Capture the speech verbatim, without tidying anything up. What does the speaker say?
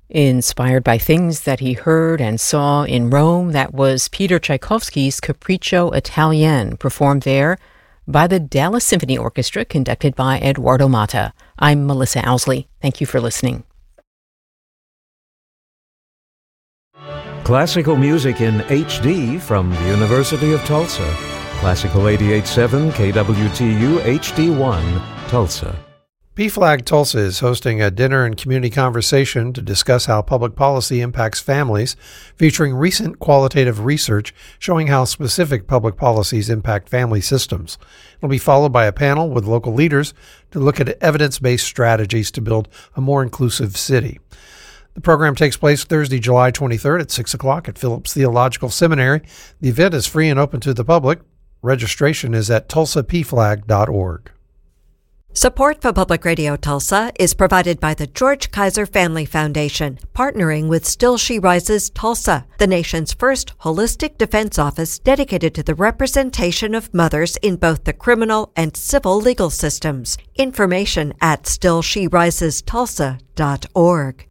Inspired by things that he heard and saw in Rome, that was Peter Tchaikovsky's Capriccio Italien, performed there by the Dallas Symphony Orchestra, conducted by Eduardo Mata. I'm Melissa Owsley. Thank you for listening. Classical music in H D from the University of Tulsa. Classical eighty-eight point seven K W T U H D one, Tulsa. P FLAG Tulsa is hosting a dinner and community conversation to discuss how public policy impacts families, featuring recent qualitative research showing how specific public policies impact family systems. It'll be followed by a panel with local leaders to look at evidence-based strategies to build a more inclusive city. The program takes place Thursday, July twenty-third at six o'clock at Phillips Theological Seminary. The event is free and open to the public. Registration is at tulsa p flag dot org. Support for Public Radio Tulsa is provided by the George Kaiser Family Foundation, partnering with Still She Rises Tulsa, the nation's first holistic defense office dedicated to the representation of mothers in both the criminal and civil legal systems. Information at still she rises tulsa dot org.